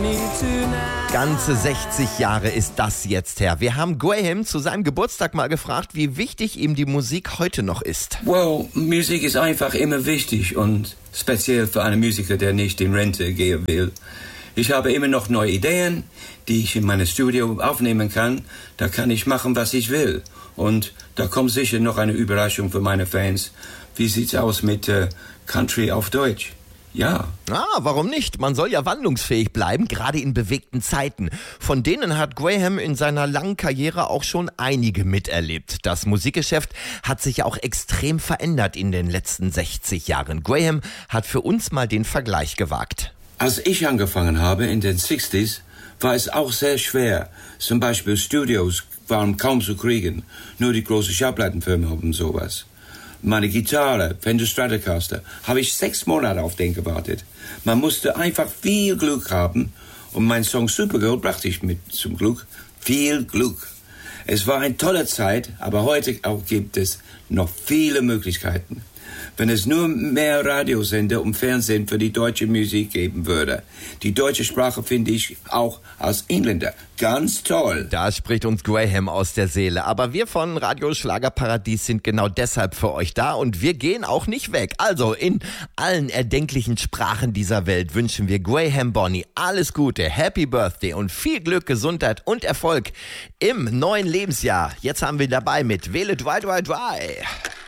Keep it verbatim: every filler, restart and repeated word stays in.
me tonight. Ganze sechzig Jahre ist das jetzt her. Wir haben Graham zu seinem Geburtstag mal gefragt, wie wichtig ihm die Musik heute noch ist. Well, Musik ist einfach immer wichtig und speziell für einen Musiker, der nicht in Rente gehen will. Ich habe immer noch neue Ideen, die ich in meinem Studio aufnehmen kann. Da kann ich machen, was ich will. Und da kommt sicher noch eine Überraschung für meine Fans. Wie sieht's aus mit äh, Country auf Deutsch? Ja. Ah, warum nicht? Man soll ja wandlungsfähig bleiben, gerade in bewegten Zeiten. Von denen hat Graham in seiner langen Karriere auch schon einige miterlebt. Das Musikgeschäft hat sich auch extrem verändert in den letzten sechzig Jahren. Graham hat für uns mal den Vergleich gewagt. Als ich angefangen habe in den sechziger, war es auch sehr schwer. Zum Beispiel Studios waren kaum zu kriegen. Nur die großen Schallplattenfirmen haben sowas. Meine Gitarre, Fender Stratocaster, habe ich sechs Monate auf den gewartet. Man musste einfach viel Glück haben. Und mein Song Supergirl brachte ich mit zum Glück. Viel Glück. Es war eine tolle Zeit, aber heute auch gibt es noch viele Möglichkeiten. Wenn es nur mehr Radiosender und Fernsehen für die deutsche Musik geben würde. Die deutsche Sprache finde ich auch als Engländer ganz toll. Da spricht uns Graham aus der Seele. Aber wir von Radio Schlagerparadies sind genau deshalb für euch da und wir gehen auch nicht weg. Also in allen erdenklichen Sprachen dieser Welt wünschen wir Graham Bonny alles Gute, Happy Birthday und viel Glück, Gesundheit und Erfolg im neuen Lebensjahr. Jetzt haben wir dabei mit Wähle Dry Dry Dry.